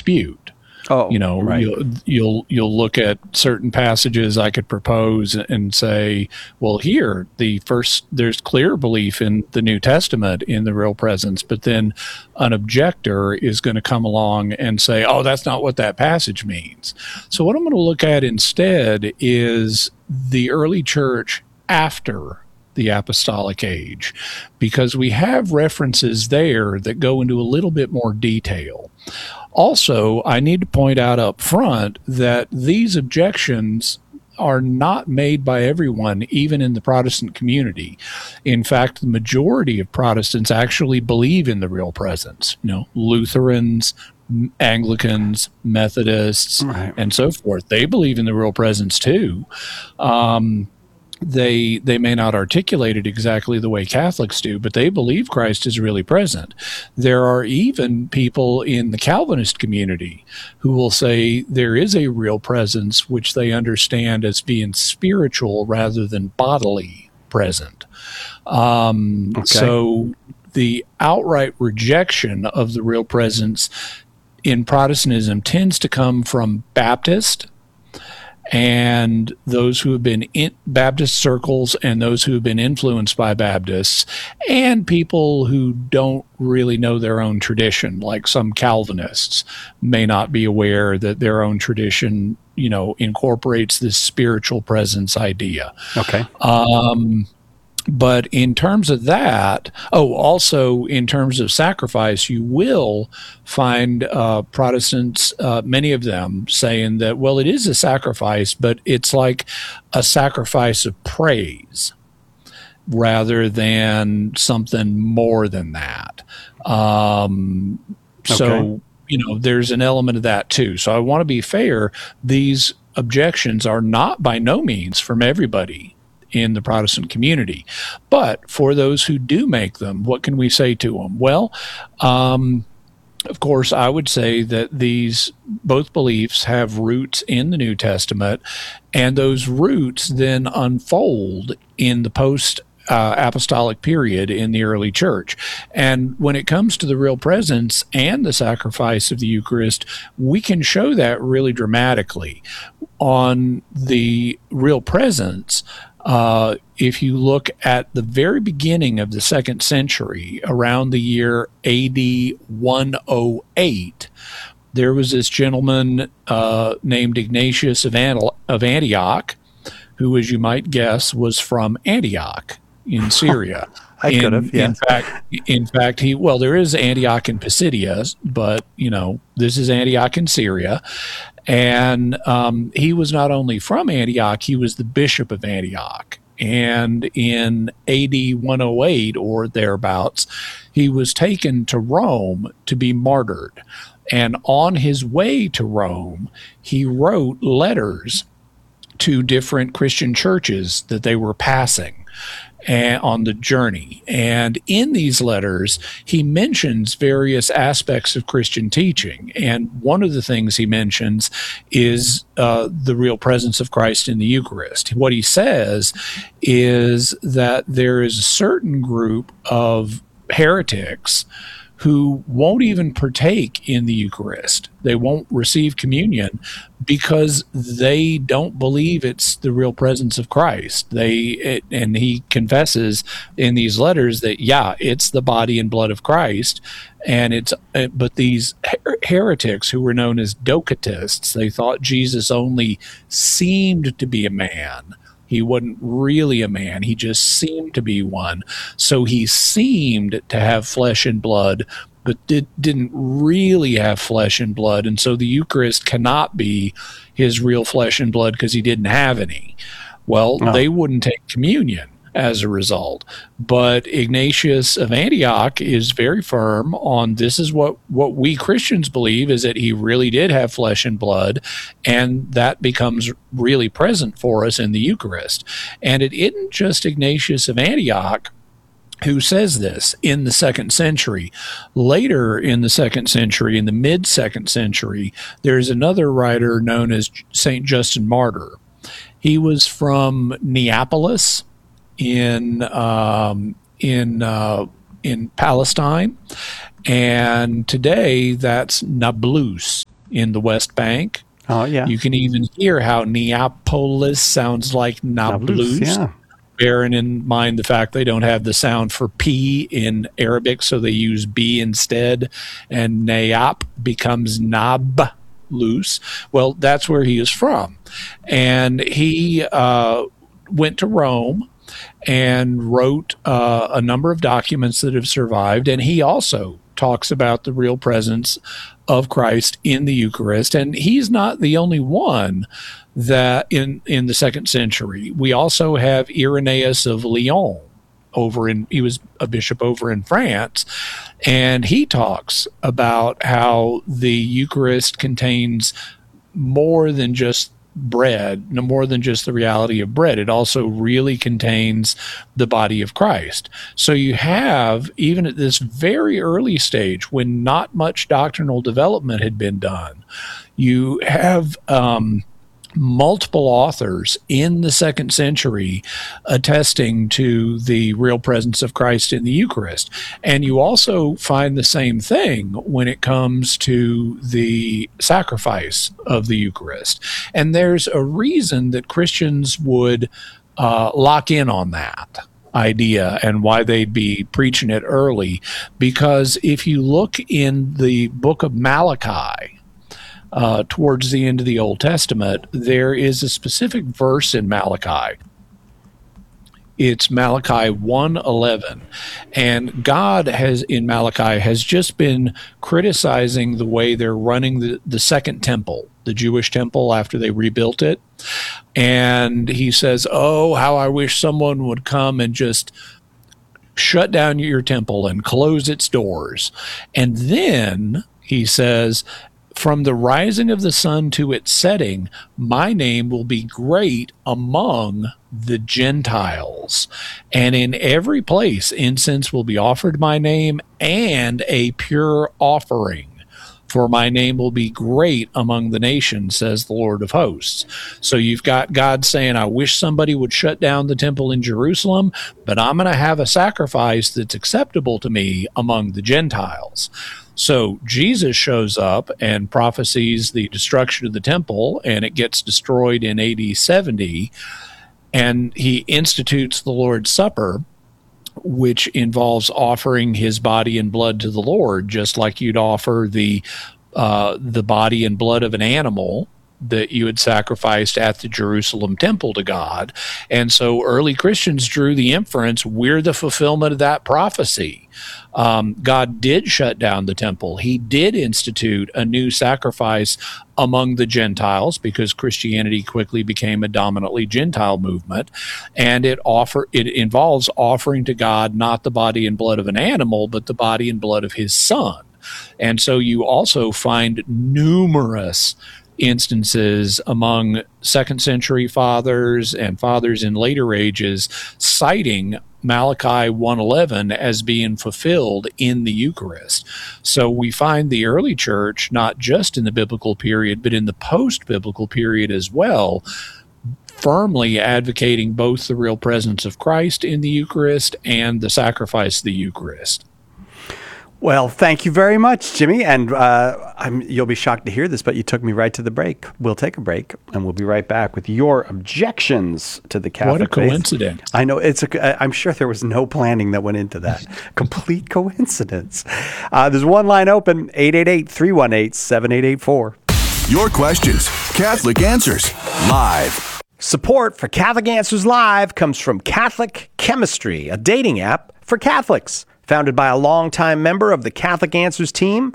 dispute. Oh, right. You'll look at certain passages I could propose and say, well, here there's clear belief in the New Testament in the real presence, but then an objector is going to come along and say, oh, that's not what that passage means. So what I'm going to look at instead is the early church after the apostolic age, because we have references there that go into a little bit more detail. Also, I need to point out up front that these objections are not made by everyone, even in the Protestant community. In fact, the majority of Protestants actually believe in the real presence. Lutherans, Anglicans, Methodists, Right. and so forth. They believe in the real presence too. They may not articulate it exactly the way Catholics do, but they believe Christ is really present. There are even people in the Calvinist community who will say there is a real presence which they understand as being spiritual rather than bodily present. So the outright rejection of the real presence in Protestantism tends to come from Baptist and those who have been in Baptist circles and those who have been influenced by Baptists, and people who don't really know their own tradition, like some Calvinists may not be aware that their own tradition, incorporates this spiritual presence idea. Okay. But in terms of that, also in terms of sacrifice, you will find Protestants, many of them, saying that, well, it is a sacrifice, but it's like a sacrifice of praise rather than something more than that. So, there's an element of that too. So I want to be fair. These objections are not by no means from everybody in the Protestant community. But for those who do make them, what can we say to them? Well, of course, I would say that both beliefs have roots in the New Testament, and those roots then unfold in the post-apostolic period in the early church. And when it comes to the real presence and the sacrifice of the Eucharist, we can show that really dramatically. On the real presence, if you look at the very beginning of the 2nd century, around the year AD 108, there was this gentleman named Ignatius of Antioch, who, as you might guess, was from Antioch in Syria. I could have, yeah. In fact, there is Antioch in Pisidia, but, this is Antioch in Syria. And he was not only from Antioch, he was the bishop of Antioch. And in AD 108 or thereabouts, he was taken to Rome to be martyred. And on his way to Rome, he wrote letters to different Christian churches that they were passing on the journey. And in these letters, he mentions various aspects of Christian teaching. And one of the things he mentions is the real presence of Christ in the Eucharist. What he says is that there is a certain group of heretics who won't even partake in the Eucharist. They won't receive communion because they don't believe it's the real presence of Christ. And he confesses in these letters that, it's the body and blood of Christ. But these heretics who were known as Docetists, they thought Jesus only seemed to be a man. He wasn't really a man. He just seemed to be one. So he seemed to have flesh and blood, but didn't really have flesh and blood. And so the Eucharist cannot be his real flesh and blood because he didn't have any. Well, they wouldn't take communion as a result. But Ignatius of Antioch is very firm on this is what we Christians believe, is that he really did have flesh and blood, and that becomes really present for us in the Eucharist. And it isn't just Ignatius of Antioch who says this in the 2nd century. Later in the 2nd century, in the mid-2nd century, there's another writer known as St. Justin Martyr. He was from Neapolis in Palestine, and today that's Nablus. in the West Bank. Oh, yeah. You can even hear how Neapolis sounds like Nablus, yeah. bearing in mind the fact they don't have the sound for P in Arabic, so they use B instead, and Neap becomes Nablus. Well, that's where he is from. And he went to Rome and wrote a number of documents that have survived, and he also talks about the real presence of Christ in the Eucharist. And he's not the only one that in the 2nd century. We also have Irenaeus of Lyon he was a bishop over in France, and he talks about how the Eucharist contains more than just bread, no more than just the reality of bread. It also really contains the body of Christ. So you have, even at this very early stage, when not much doctrinal development had been done, you have multiple authors in the 2nd century attesting to the real presence of Christ in the Eucharist. And you also find the same thing when it comes to the sacrifice of the Eucharist. And there's a reason that Christians would lock in on that idea and why they'd be preaching it early. Because if you look in the book of Malachi, towards the end of the Old Testament, there is a specific verse in Malachi. It's Malachi 1:11, and God in Malachi has just been criticizing the way they're running the second temple, the Jewish temple, after they rebuilt it. And he says, "Oh, how I wish someone would come and just shut down your temple and close its doors." And then he says, "From the rising of the sun to its setting, my name will be great among the Gentiles. And in every place incense will be offered my name, and a pure offering. For my name will be great among the nations, says the Lord of hosts." So you've got God saying, I wish somebody would shut down the temple in Jerusalem, but I'm going to have a sacrifice that's acceptable to me among the Gentiles. So Jesus shows up and prophesies the destruction of the temple, and it gets destroyed in AD 70, and he institutes the Lord's Supper, which involves offering his body and blood to the Lord, just like you'd offer the body and blood of an animal that you had sacrificed at the Jerusalem temple to God. And so early Christians drew the inference, we're the fulfillment of that prophecy. God did shut down the temple. He did institute a new sacrifice among the Gentiles, because Christianity quickly became a dominantly Gentile movement, and it involves offering to God not the body and blood of an animal, but the body and blood of his Son. And so you also find numerous instances among 2nd century fathers and fathers in later ages citing Malachi 1:11 as being fulfilled in the Eucharist. So we find the early church, not just in the biblical period, but in the post-biblical period as well, firmly advocating both the real presence of Christ in the Eucharist and the sacrifice of the Eucharist. Well, thank you very much, Jimmy. And you'll be shocked to hear this, but you took me right to the break. We'll take a break, and we'll be right back with your objections to the Catholic faith. What a coincidence. I know. I'm sure there was no planning that went into that. Complete coincidence. There's one line open, 888-318-7884. Your questions, Catholic Answers, live. Support for Catholic Answers Live comes from Catholic Chemistry, a dating app for Catholics. Founded by a longtime member of the Catholic Answers team,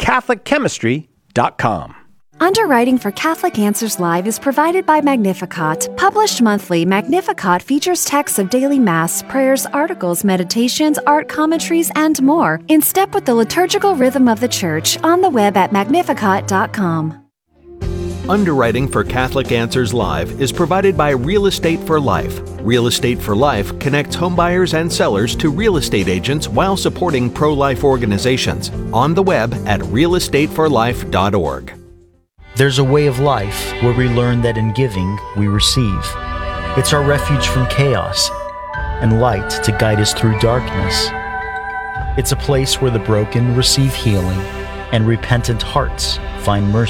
CatholicChemistry.com. Underwriting for Catholic Answers Live is provided by Magnificat. Published monthly, Magnificat features texts of daily Mass, prayers, articles, meditations, art commentaries, and more, in step with the liturgical rhythm of the Church, on the web at Magnificat.com. Underwriting for Catholic Answers Live is provided by Real Estate for Life. Real Estate for Life connects homebuyers and sellers to real estate agents while supporting pro-life organizations. On the web at realestateforlife.org. There's a way of life where we learn that in giving, we receive. It's our refuge from chaos and light to guide us through darkness. It's a place where the broken receive healing and repentant hearts find mercy.